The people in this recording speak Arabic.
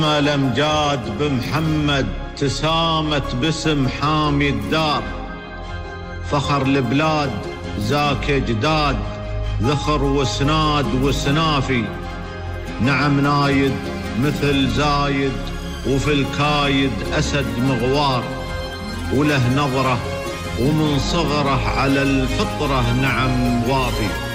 الأمجاد بمحمد تسامت باسم حامي الدار، فخر البلاد زاك جداد ذخر وسناد وسنافي، نعم نايد مثل زايد وفي الكايد أسد مغوار، وله نظرة ومن صغره على الفطرة نعم وافي.